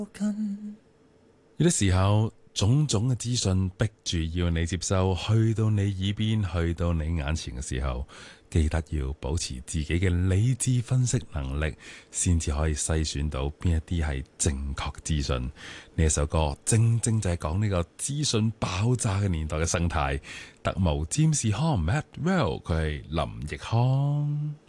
有啲時候，種種嘅資訊逼住要你接收，去到你耳邊，去到你眼前嘅時候，記得要保持自己嘅理智分析能力，先至可以篩選到邊一啲係正確資訊。呢一首歌正正就係講呢個資訊爆炸嘅年代嘅生態。特務占士康 Matt Well， 佢係林奕匡。